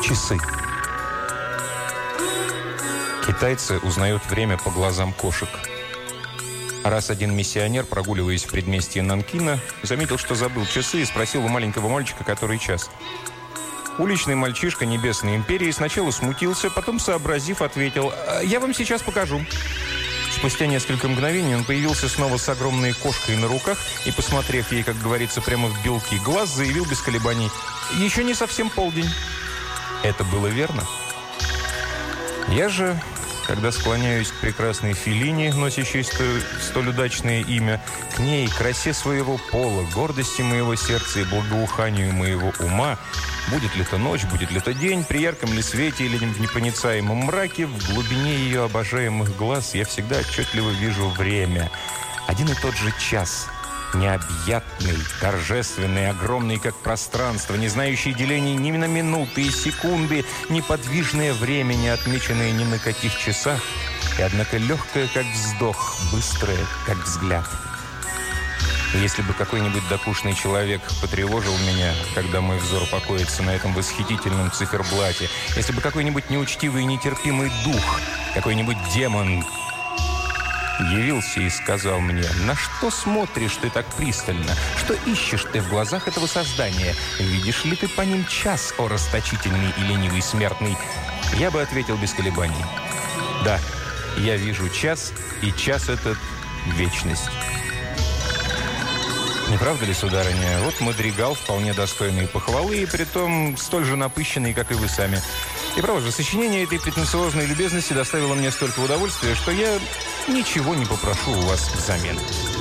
Часы. Китайцы узнают время по глазам кошек. Раз один миссионер, прогуливаясь в предместье Нанкина, заметил, что забыл часы, и спросил у маленького мальчика, который час. Уличный мальчишка Небесной империи сначала смутился, потом, сообразив, ответил: «Я вам сейчас покажу». Спустя несколько мгновений он появился снова с огромной кошкой на руках и, посмотрев ей, как говорится, прямо в белки глаз, заявил без колебаний: «Еще не совсем полдень». Это было верно. Я же, когда склоняюсь к прекрасной Феллини, носящей столь удачное имя, к ней, красе своего пола, гордости моего сердца и благоуханию моего ума, будет ли то ночь, будет ли то день, при ярком ли свете или в непроницаемом мраке, в глубине ее обожаемых глаз я всегда отчетливо вижу время. Один и тот же час. Необъятный, торжественный, огромный, как пространство, не знающий делений ни на минуты и секунды, неподвижное время, не отмеченное ни на каких часах, и, однако, легкое, как вздох, быстрое, как взгляд. Если бы какой-нибудь докучный человек потревожил меня, когда мой взор покоится на этом восхитительном циферблате, если бы какой-нибудь неучтивый и нетерпимый дух, какой-нибудь демон явился и сказал мне: «На что смотришь ты так пристально? Что ищешь ты в глазах этого создания? Видишь ли ты по ним час, о расточительный и ленивый смертный?» Я бы ответил без колебаний: «Да, я вижу час, и час этот — вечность». Не правда ли, сударыня? Вот мадригал, вполне достойный похвалы, и притом столь же напыщенный, как и вы сами. И право же, сочинение этой претенциозной любезности доставило мне столько удовольствия, что я ничего не попрошу у вас взамен.